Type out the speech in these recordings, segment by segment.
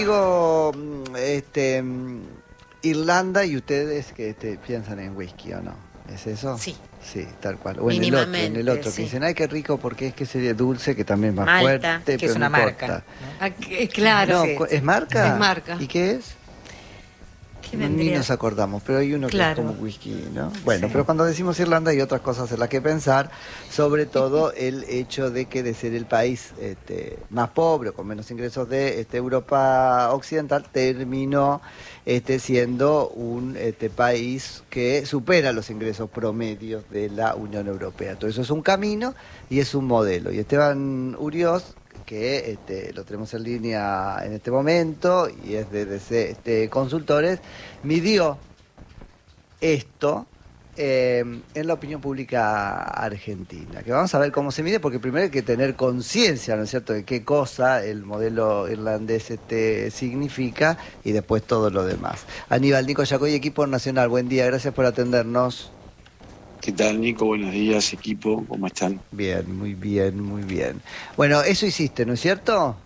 digo Irlanda y ustedes que piensan en whisky o no, ¿es eso? Sí. Sí, tal cual. O en el otro sí. que dicen, ay, qué rico porque es que sería dulce, que también es más Malta, fuerte, que pero es una no marca, importa. ¿no? Claro. No, Sí, ¿es marca? Es marca. ¿Y qué es? ¿Qué Ni vendría? nos acordamos, pero hay uno que Claro. es como whisky, ¿no? Bueno, Sí. pero cuando decimos Irlanda hay otras cosas en las que pensar, sobre todo el hecho de que de ser el país más pobre, con menos ingresos de Europa Occidental, terminó siendo un país que supera los ingresos promedios de la Unión Europea. Todo eso es un camino y es un modelo. Y Esteban Uriós, que lo tenemos en línea en este momento y es de DC Consultores, midió esto en la opinión pública argentina, que vamos a ver cómo se mide, porque primero hay que tener conciencia, ¿no es cierto?, de qué cosa el modelo irlandés significa y después todo lo demás. Aníbal Nico Yacoy, equipo nacional, buen día, gracias por atendernos. ¿Qué tal, Nico? Buenos días, equipo. ¿Cómo están? Bien, muy bien, muy bien. Bueno, eso hiciste, ¿no es cierto?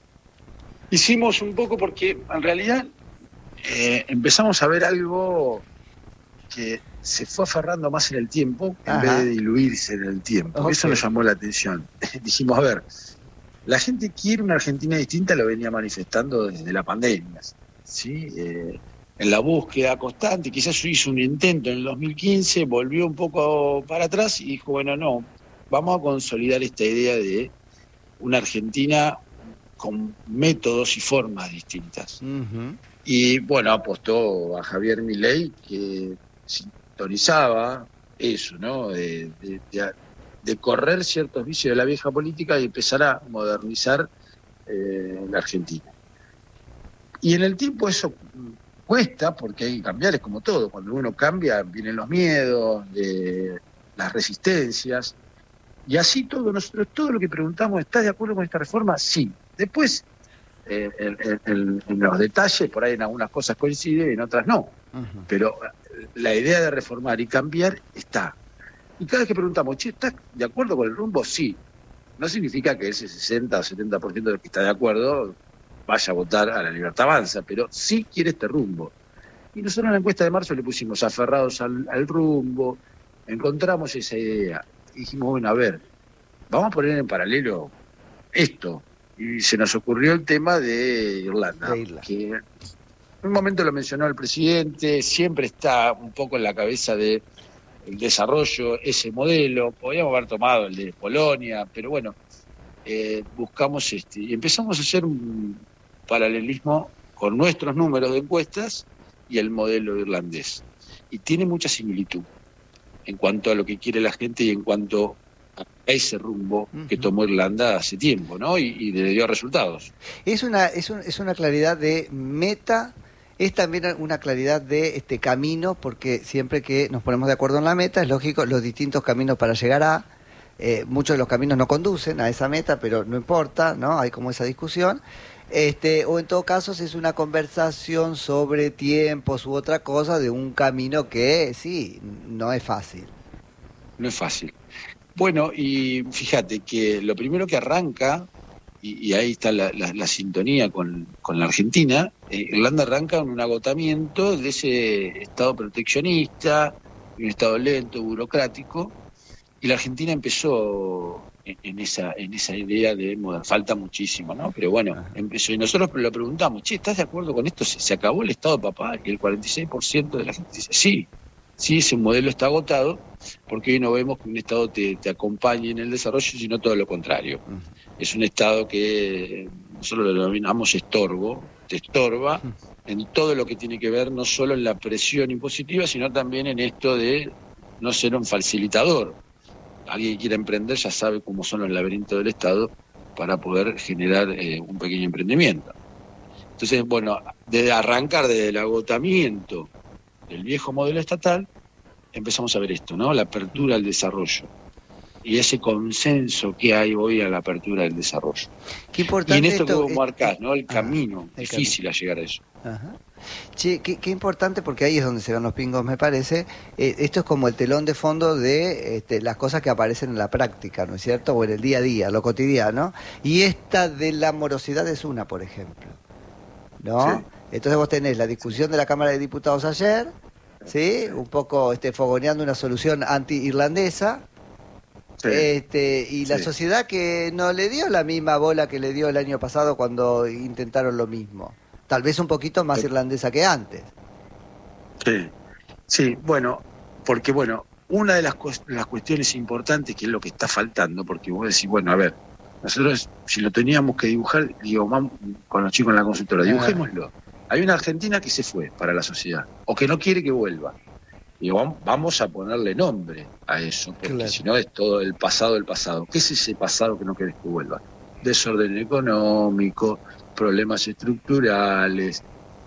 Hicimos un poco porque en realidad empezamos a ver algo que se fue aferrando más en el tiempo en Ajá. vez de diluirse en el tiempo. Ok. Eso nos llamó la atención. Dijimos, a ver, la gente quiere una Argentina distinta, lo venía manifestando desde la pandemia, ¿sí? En la búsqueda constante, quizás hizo un intento en el 2015, volvió un poco para atrás y dijo, bueno, no, vamos a consolidar esta idea de una Argentina con métodos y formas distintas. Uh-huh. Y bueno, apostó a Javier Milei, que sintonizaba eso, ¿no? De correr ciertos vicios de la vieja política y empezar a modernizar la Argentina. Y en el tiempo eso cuesta, porque hay que cambiar, es como todo. Cuando uno cambia, vienen los miedos, las resistencias. Y así nosotros todo lo que preguntamos, ¿estás de acuerdo con esta reforma? Sí. Después, en los detalles, por ahí en algunas cosas coincide y en otras no. Uh-huh. Pero la idea de reformar y cambiar está. Y cada vez que preguntamos, che, ¿estás de acuerdo con el rumbo? Sí. No significa que ese 60 o 70% del que está de acuerdo vaya a votar a La Libertad Avanza, pero sí quiere este rumbo. Y nosotros en la encuesta de marzo le pusimos aferrados al rumbo, encontramos esa idea. Y dijimos, bueno, a ver, vamos a poner en paralelo esto. Y se nos ocurrió el tema de Irlanda, que en un momento lo mencionó el presidente, siempre está un poco en la cabeza del desarrollo, ese modelo. Podríamos haber tomado el de Polonia, pero bueno, buscamos y empezamos a hacer un paralelismo con nuestros números de encuestas y el modelo irlandés. Y tiene mucha similitud en cuanto a lo que quiere la gente y en cuanto a ese rumbo que tomó Irlanda hace tiempo, ¿no? Y le dio resultados. Es una claridad de meta, es también una claridad de camino, porque siempre que nos ponemos de acuerdo en la meta, es lógico, los distintos caminos para llegar a, muchos de los caminos no conducen a esa meta, pero no importa, ¿no? Hay como esa discusión. O en todo caso es una conversación sobre tiempos u otra cosa de un camino que sí, no es fácil. No es fácil. Bueno, y fíjate que lo primero que arranca, y ahí está la sintonía con la Argentina, Irlanda arranca en un agotamiento de ese Estado proteccionista, un Estado lento, burocrático, y la Argentina empezó en esa idea de falta muchísimo, ¿no? Pero bueno, empezó, y nosotros lo preguntamos, che, ¿estás de acuerdo con esto? ¿Se acabó el Estado de papá? Y el 46% de la gente dice, sí, ese modelo está agotado, porque hoy no vemos que un Estado te acompañe en el desarrollo, sino todo lo contrario. Es un Estado que nosotros lo denominamos estorbo, te estorba en todo lo que tiene que ver no solo en la presión impositiva, sino también en esto de no ser un facilitador. Alguien que quiera emprender ya sabe cómo son los laberintos del Estado para poder generar un pequeño emprendimiento. Entonces, bueno, de arrancar desde el agotamiento del viejo modelo estatal, empezamos a ver esto, ¿no? La apertura al desarrollo. Y ese consenso que hay hoy a la apertura del desarrollo. Qué importante. Y en esto que vos marcás, ¿no? El camino, difícil a llegar a eso. Ajá. Che, qué importante, porque ahí es donde se van los pingos, me parece. Esto es como el telón de fondo de las cosas que aparecen en la práctica, ¿no es cierto? O en el día a día, lo cotidiano. Y esta de la morosidad es una, por ejemplo. ¿no? Sí. Entonces vos tenés la discusión de la Cámara de Diputados ayer, ¿sí? Un poco fogoneando una solución anti-irlandesa. Sí, Y la sí, sociedad que no le dio la misma bola que le dio el año pasado cuando intentaron lo mismo. Tal vez un poquito más irlandesa que antes. sí, sí, bueno, porque bueno, una de las cuestiones importantes que es lo que está faltando, porque vos decís, bueno, a ver, nosotros si lo teníamos que dibujar, digo, vamos con los chicos en la consultora, dibujémoslo. Hay una Argentina que se fue para la sociedad, o que no quiere que vuelva. Digo, vamos a ponerle nombre a eso, porque si no es todo el pasado del pasado. ¿Qué es ese pasado que no querés que vuelva? Desorden económico, problemas estructurales,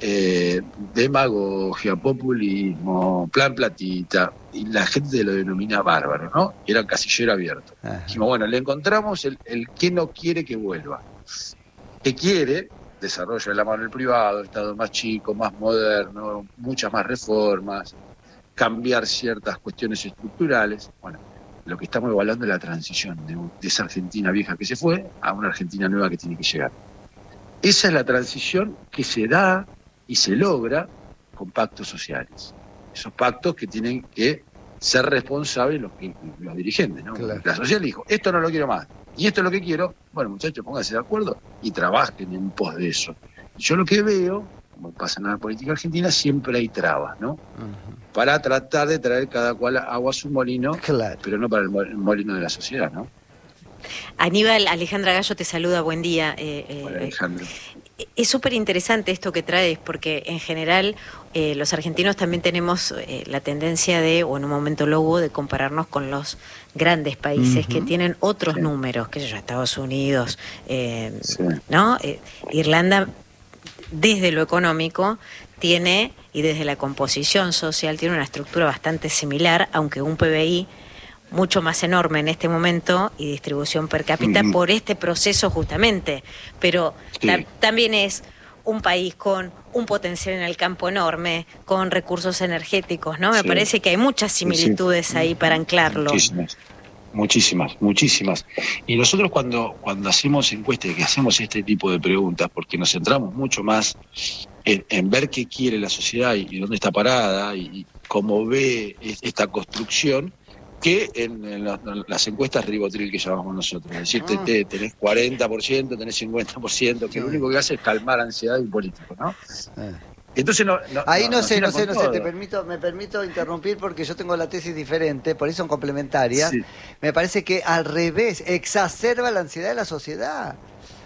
demagogia, populismo, plan platita, y la gente lo denomina bárbaro, ¿no? Era casillero abierto. Dijimos, bueno, le encontramos el que no quiere que vuelva. Que quiere desarrollo de la mano del privado, Estado más chico, más moderno, muchas más reformas, cambiar ciertas cuestiones estructurales. Bueno, lo que estamos evaluando es la transición de esa Argentina vieja que se fue a una Argentina nueva que tiene que llegar. Esa es la transición que se da y se logra con pactos sociales. Esos pactos que tienen que ser responsables los dirigentes, ¿no? Claro. La sociedad dijo, esto no lo quiero más, y esto es lo que quiero. Bueno, muchachos, pónganse de acuerdo y trabajen en pos de eso. Y yo lo que veo, como pasa en la política argentina, siempre hay trabas, ¿no? Para tratar de traer cada cual agua a su molino, claro, pero no para el molino de la sociedad, ¿no? Aníbal, Alejandra Gallo te saluda, buen día. Hola, Alejandro. Es súper interesante esto que traes, porque en general los argentinos también tenemos la tendencia de, o en un momento lo hubo, de compararnos con los grandes países que tienen otros números, qué sé yo, Estados Unidos, ¿no? Irlanda, desde lo económico, tiene, y desde la composición social, tiene una estructura bastante similar, aunque un PBI mucho más enorme en este momento y distribución per cápita por este proceso justamente, pero también es un país con un potencial en el campo enorme, con recursos energéticos, ¿no? Me parece que hay muchas similitudes ahí para anclarlo. Muchísimas. Y nosotros cuando hacemos encuestas, que hacemos este tipo de preguntas, porque nos centramos mucho más en ver qué quiere la sociedad y dónde está parada y cómo ve esta construcción, que en las encuestas ribotril que llamamos nosotros. Es decir, tenés 40%, tenés 50%, que lo único que hace es calmar ansiedad de un político, ¿no? Entonces ahí no sé, me permito interrumpir porque yo tengo la tesis diferente, por eso son complementarias. Sí. Me parece que al revés, exacerba la ansiedad de la sociedad.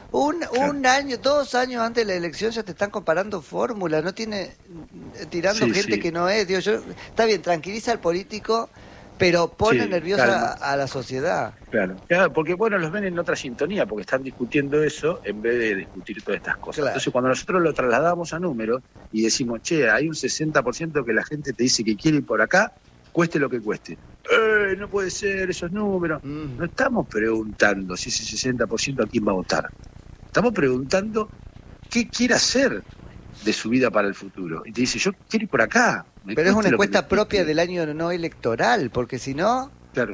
Un año, 2 años antes de la elección ya te están comparando fórmulas, no tiene tirando gente que no es. Digo, está bien, tranquiliza al político, pero pone nerviosa a la sociedad. Claro, porque bueno, los ven en otra sintonía, porque están discutiendo eso en vez de discutir todas estas cosas. Claro. Entonces, cuando nosotros lo trasladamos a números y decimos, hay un 60% que la gente te dice que quiere ir por acá, cueste lo que cueste. No puede ser esos números. No estamos preguntando si ese 60% a quién va a votar. Estamos preguntando qué quiere hacer de su vida para el futuro. Y te dice, yo quiero ir por acá. Pero es una encuesta propia del año no electoral, porque si no... Claro,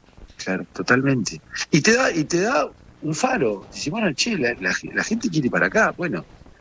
totalmente. Y te da un faro. Dice, bueno, la gente quiere ir para acá. Bueno,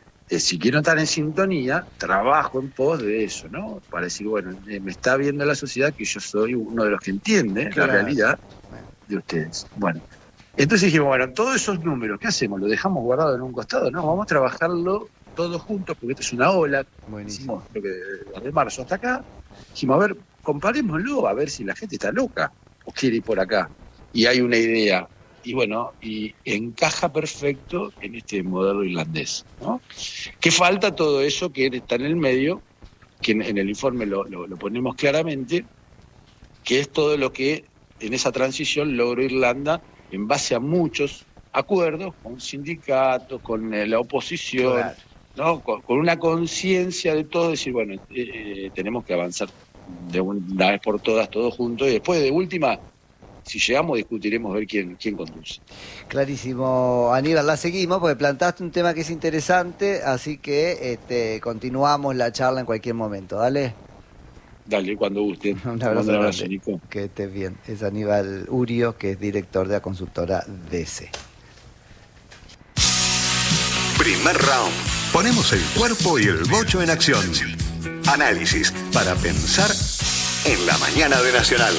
si quiero estar en sintonía, trabajo en pos de eso, ¿no? Para decir, bueno, me está viendo la sociedad que yo soy uno de los que entiende la realidad de ustedes. Bueno, entonces dijimos, bueno, todos esos números, ¿qué hacemos? ¿Lo dejamos guardado en un costado? No, vamos a trabajarlo todos juntos, porque esto es una ola. Buenísimo. Creo que desde marzo hasta acá. Dijimos, a ver, comparémoslo, a ver si la gente está loca o quiere ir por acá. Y hay una idea. Y bueno, y encaja perfecto en este modelo irlandés, ¿no? Que falta todo eso que está en el medio, que en el informe lo ponemos claramente, que es todo lo que en esa transición logró Irlanda en base a muchos acuerdos con sindicatos, con la oposición, ¿no? Con una conciencia de todo, decir, bueno, tenemos que avanzar de una vez por todas, todos juntos, y después de última, si llegamos, discutiremos ver quién conduce. Clarísimo, Aníbal, la seguimos porque plantaste un tema que es interesante, así que continuamos la charla en cualquier momento, ¿dale? Dale, cuando guste. Un abrazo, Nico. Que estés bien. Es Aníbal Urio, que es director de la consultora DC. Primer round. Ponemos el cuerpo y el bocho en acción. Análisis para pensar en la mañana de Nacional.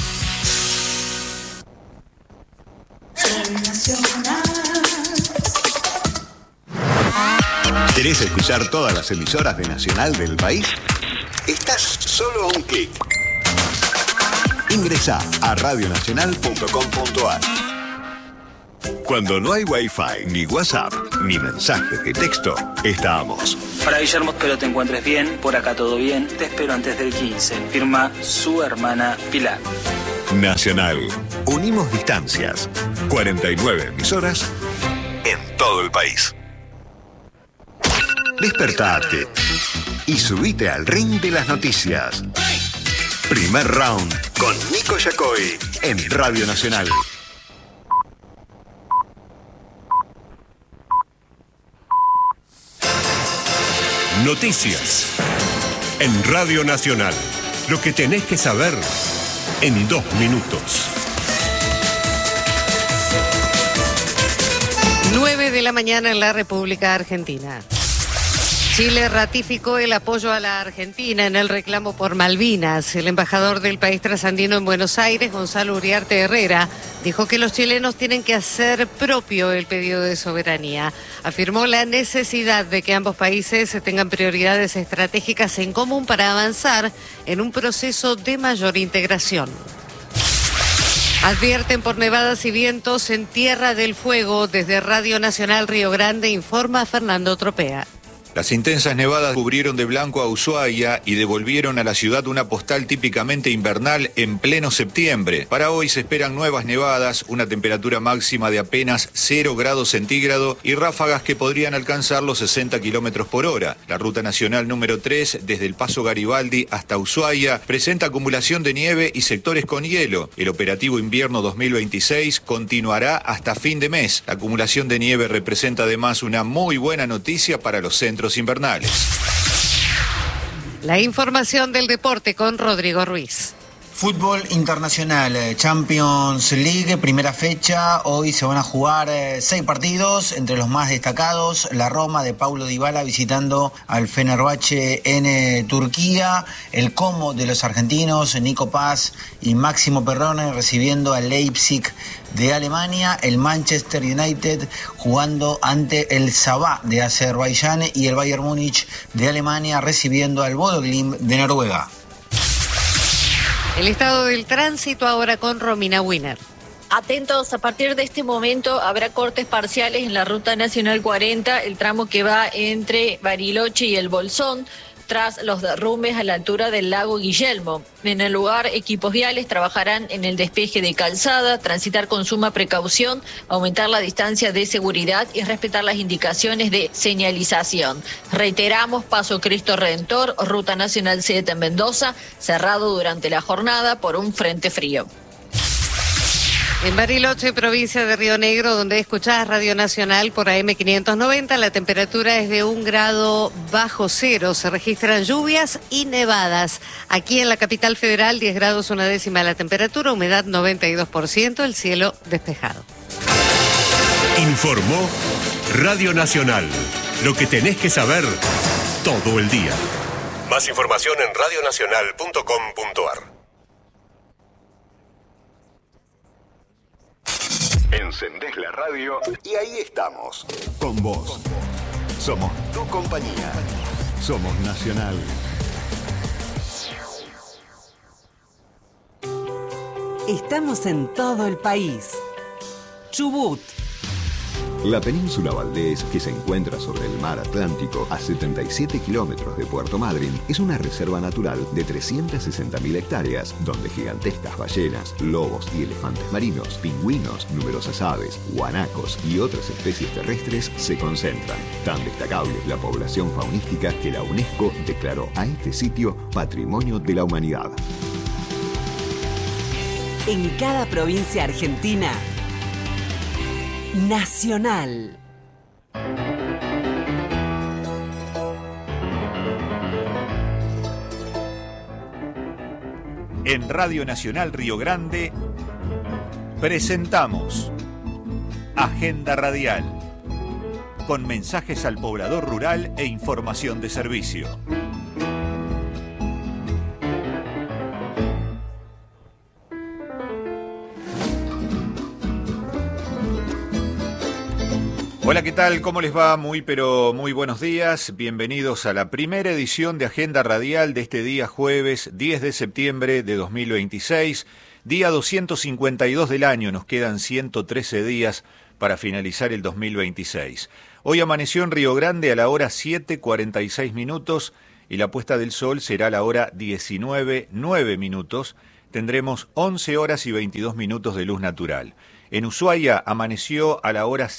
¿Querés escuchar todas las emisoras de Nacional del país? Estás solo a un clic. Ingresá a radionacional.com.ar. Cuando no hay Wi-Fi, ni WhatsApp, ni mensajes de texto, estamos. Para Guillermo, espero te encuentres bien. Por acá todo bien. Te espero antes del 15. Firma su hermana Pilar. Nacional. Unimos distancias. 49 emisoras en todo el país. Despertate y subite al ring de las noticias. Primer round con Nico Yacoy en Radio Nacional. Noticias en Radio Nacional. Lo que tenés que saber en 2 minutos. 9 de la mañana en la República Argentina. Chile ratificó el apoyo a la Argentina en el reclamo por Malvinas. El embajador del país trasandino en Buenos Aires, Gonzalo Uriarte Herrera, dijo que los chilenos tienen que hacer propio el pedido de soberanía. Afirmó la necesidad de que ambos países tengan prioridades estratégicas en común para avanzar en un proceso de mayor integración. Advierten por nevadas y vientos en Tierra del Fuego. Desde Radio Nacional Río Grande informa Fernando Tropea. Las intensas nevadas cubrieron de blanco a Ushuaia y devolvieron a la ciudad una postal típicamente invernal en pleno septiembre. Para hoy se esperan nuevas nevadas, una temperatura máxima de apenas 0 grados centígrados y ráfagas que podrían alcanzar los 60 kilómetros por hora. La ruta nacional número 3, desde el Paso Garibaldi hasta Ushuaia, presenta acumulación de nieve y sectores con hielo. El operativo invierno 2026 continuará hasta fin de mes. La acumulación de nieve representa además una muy buena noticia para los centros invernales. La información del deporte con Rodrigo Ruiz. Fútbol internacional, Champions League, primera fecha. Hoy se van a jugar 6 partidos, entre los más destacados, la Roma de Paulo Dybala visitando al Fenerbahce en Turquía, el Como de los argentinos, Nico Paz y Máximo Perrone recibiendo al Leipzig de Alemania, el Manchester United jugando ante el Sabah de Azerbaiyán y el Bayern Múnich de Alemania recibiendo al Bodo Glimt de Noruega. El estado del tránsito ahora con Romina Wiener. Atentos, a partir de este momento habrá cortes parciales en la Ruta Nacional 40, el tramo que va entre Bariloche y El Bolsón, tras los derrumbes a la altura del lago Guillermo. En el lugar, equipos viales trabajarán en el despeje de calzada, transitar con suma precaución, aumentar la distancia de seguridad y respetar las indicaciones de señalización. Reiteramos, Paso Cristo Redentor, Ruta Nacional 7 en Mendoza, cerrado durante la jornada por un frente frío. En Bariloche, provincia de Río Negro, donde escuchás Radio Nacional por AM 590, la temperatura es de 1 grado bajo cero. Se registran lluvias y nevadas. Aquí en la capital federal, 10 grados 1/10 la temperatura, humedad 92%, el cielo despejado. Informó Radio Nacional. Lo que tenés que saber todo el día. Más información en radionacional.com.ar. Encendés la radio y ahí estamos, con vos. Somos tu compañía. Somos Nacional. Estamos en todo el país. Chubut. La península Valdés, que se encuentra sobre el mar Atlántico a 77 kilómetros de Puerto Madryn, es una reserva natural de 360.000 hectáreas, donde gigantescas ballenas, lobos y elefantes marinos, pingüinos, numerosas aves, guanacos y otras especies terrestres se concentran. Tan destacable es la población faunística que la UNESCO declaró a este sitio Patrimonio de la Humanidad. En cada provincia argentina, Nacional. En Radio Nacional Río Grande presentamos Agenda Radial con mensajes al poblador rural e información de servicio. Hola, ¿qué tal? ¿Cómo les va? Muy buenos días. Bienvenidos a la primera edición de Agenda Radial de este día jueves 10 de septiembre de 2026, día 252 del año. Nos quedan 113 días para finalizar el 2026. Hoy amaneció en Río Grande a la hora 7:46 y la puesta del sol será a la hora 19:09. Tendremos 11 horas y 22 minutos de luz natural. En Ushuaia amaneció a la hora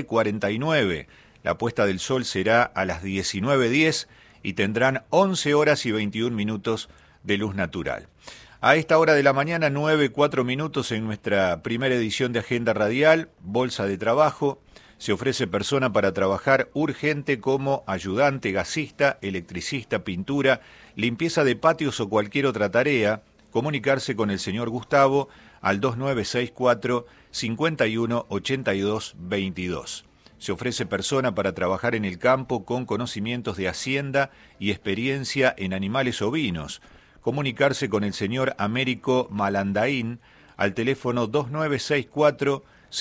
7:49. La puesta del sol será a las 19:10 y tendrán 11 horas y 21 minutos de luz natural. A esta hora de la mañana, 9:04 en nuestra primera edición de Agenda Radial, Bolsa de Trabajo. Se ofrece persona para trabajar urgente como ayudante, gasista, electricista, pintura, limpieza de patios o cualquier otra tarea. Comunicarse con el señor Gustavo al 2964 51 82 22. Se ofrece persona para trabajar en el campo con conocimientos de hacienda y experiencia en animales ovinos. Comunicarse con el señor Américo Malandaín al teléfono 2964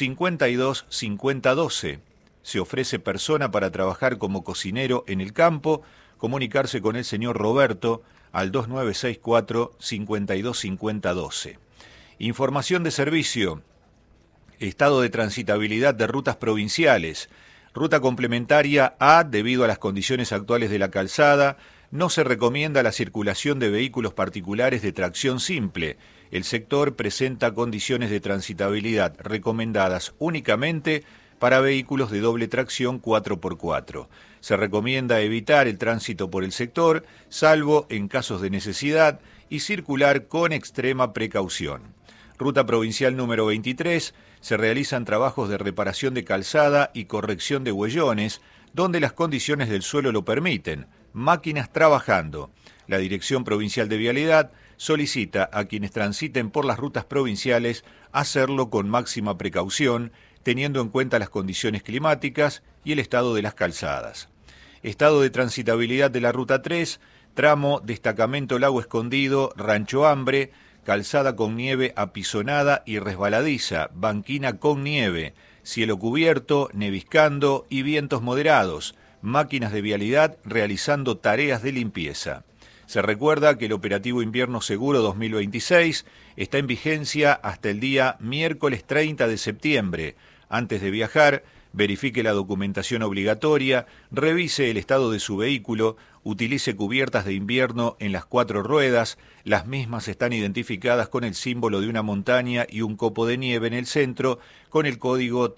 52 50 12. Se ofrece persona para trabajar como cocinero en el campo. Comunicarse con el señor Roberto al 2964 52 50 12. Información de servicio. Estado de transitabilidad de rutas provinciales. Ruta complementaria A, debido a las condiciones actuales de la calzada, no se recomienda la circulación de vehículos particulares de tracción simple. El sector presenta condiciones de transitabilidad recomendadas únicamente para vehículos de doble tracción 4x4. Se recomienda evitar el tránsito por el sector, salvo en casos de necesidad, y circular con extrema precaución. Ruta provincial número 23, se realizan trabajos de reparación de calzada y corrección de huellones, donde las condiciones del suelo lo permiten. Máquinas trabajando. La Dirección Provincial de Vialidad solicita a quienes transiten por las rutas provinciales hacerlo con máxima precaución, teniendo en cuenta las condiciones climáticas y el estado de las calzadas. Estado de transitabilidad de la Ruta 3, tramo Destacamento Lago Escondido, Rancho Hambre, calzada con nieve apisonada y resbaladiza, banquina con nieve, cielo cubierto, neviscando y vientos moderados, máquinas de vialidad realizando tareas de limpieza. Se recuerda que el operativo Invierno Seguro 2026 está en vigencia hasta el día miércoles 30 de septiembre. Antes de viajar, verifique la documentación obligatoria, revise el estado de su vehículo, utilice cubiertas de invierno en las 4 ruedas, las mismas están identificadas con el símbolo de una montaña y un copo de nieve en el centro, con el código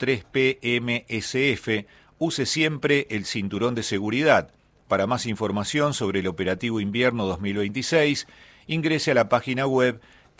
3PMSF, use siempre el cinturón de seguridad. Para más información sobre el operativo Invierno 2026, ingrese a la página web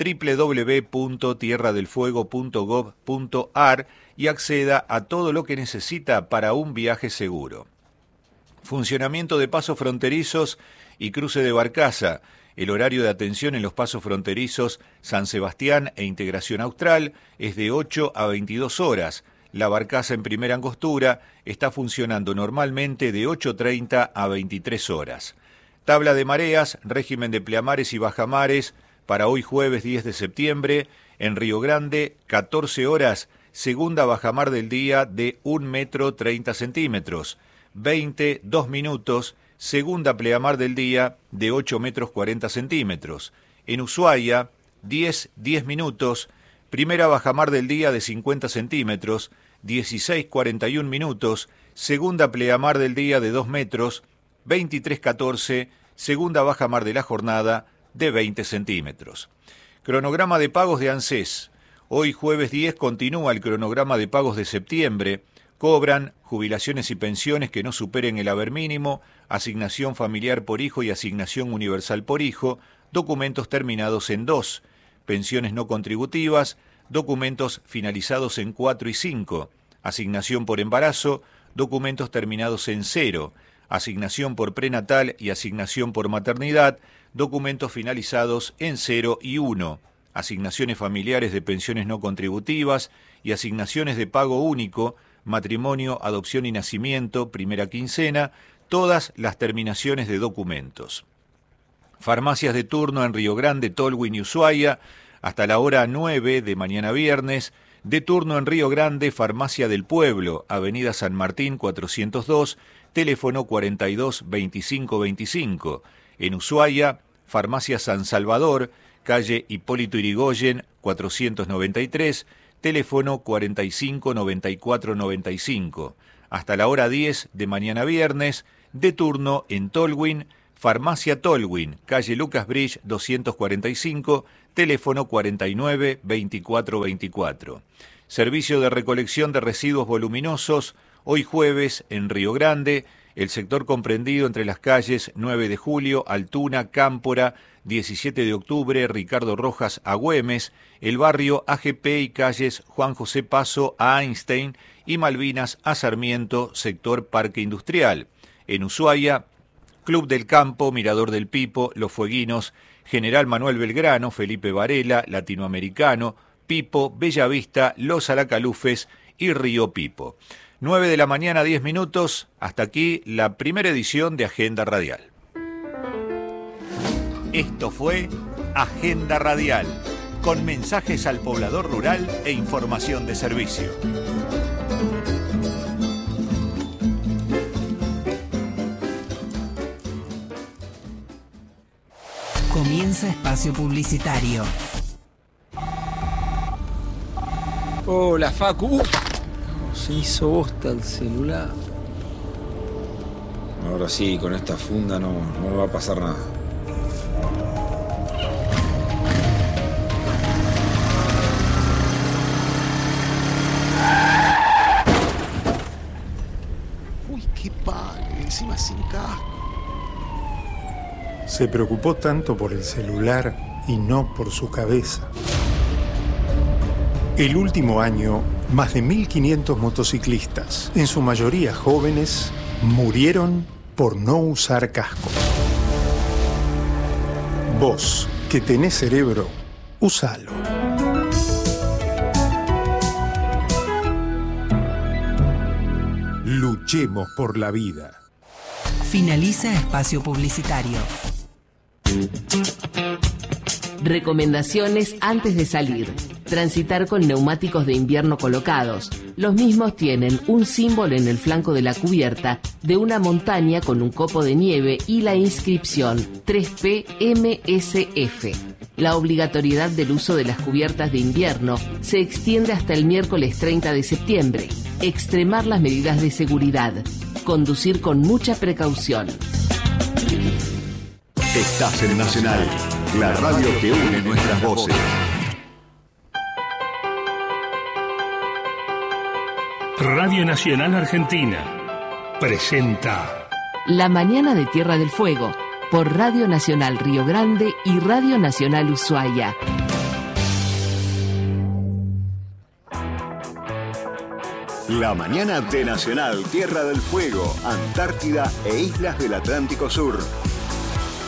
www.tierradelfuego.gov.ar y acceda a todo lo que necesita para un viaje seguro. Funcionamiento de pasos fronterizos y cruce de Barcaza. El horario de atención en los pasos fronterizos San Sebastián e Integración Austral es de 8 a 22 horas. La Barcaza en Primera Angostura está funcionando normalmente de 8:30 a 23 horas. Tabla de mareas, régimen de pleamares y bajamares para hoy jueves 10 de septiembre. En Río Grande, 14 horas, segunda bajamar del día de 1,30 m. 2 minutos, segunda pleamar del día de 8,40 m. En Ushuaia, 10 minutos, primera bajamar del día de 50 centímetros, 16:41 minutos, segunda pleamar del día de 2 metros, 23:14, segunda bajamar de la jornada de 20 centímetros. Cronograma de pagos de ANSES. Hoy jueves 10 continúa el cronograma de pagos de septiembre. Cobran jubilaciones y pensiones que no superen el haber mínimo, asignación familiar por hijo y asignación universal por hijo, documentos terminados en 2, pensiones no contributivas, documentos finalizados en 4 y 5, asignación por embarazo, documentos terminados en 0, asignación por prenatal y asignación por maternidad, documentos finalizados en 0 y 1, asignaciones familiares de pensiones no contributivas y asignaciones de pago único, matrimonio, adopción y nacimiento, primera quincena, todas las terminaciones de documentos. Farmacias de turno en Río Grande, Tolwyn y Ushuaia, hasta la hora 9 de mañana viernes. De turno en Río Grande, Farmacia del Pueblo, Avenida San Martín 402, teléfono 42 25 25. En Ushuaia, Farmacia San Salvador, calle Hipólito Yrigoyen 493, teléfono 45 94 95. Hasta la hora 10 de mañana viernes, de turno en Tolwyn, Farmacia Tolwyn, calle Lucas Bridge 245, teléfono 49 24 24. Servicio de recolección de residuos voluminosos, hoy jueves en Río Grande, el sector comprendido entre las calles 9 de Julio, Altuna, Cámpora, 17 de octubre, Ricardo Rojas a Güemes, el barrio AGP y calles Juan José Paso a Einstein y Malvinas a Sarmiento, sector Parque Industrial. En Ushuaia, Club del Campo, Mirador del Pipo, Los Fueguinos, General Manuel Belgrano, Felipe Varela, Latinoamericano, Pipo, Bellavista, Los Alacalufes y Río Pipo. 9 de la mañana, 10 minutos. Hasta aquí la primera edición de Agenda Radial. Esto fue Agenda Radial, con mensajes al poblador rural e información de servicio. Comienza espacio publicitario. Hola, Facu. Se hizo bosta el celular. Ahora sí, con esta funda no me va a pasar nada. Uy, qué padre, encima sin casco. Se preocupó tanto por el celular y no por su cabeza. El último año, más de 1.500 motociclistas, en su mayoría jóvenes, murieron por no usar casco. Vos, que tenés cerebro, usalo. Luchemos por la vida. Finaliza espacio publicitario. Recomendaciones antes de salir. Transitar con neumáticos de invierno colocados. Los mismos tienen un símbolo en el flanco de la cubierta de una montaña con un copo de nieve y la inscripción 3PMSF. La obligatoriedad del uso de las cubiertas de invierno se extiende hasta el miércoles 30 de septiembre. Extremar las medidas de seguridad. Conducir con mucha precaución. Estás en Nacional, la radio que une nuestras voces. Radio Nacional Argentina presenta La Mañana de Tierra del Fuego por Radio Nacional Río Grande y Radio Nacional Ushuaia. La mañana de Nacional Tierra del Fuego, Antártida e Islas del Atlántico Sur.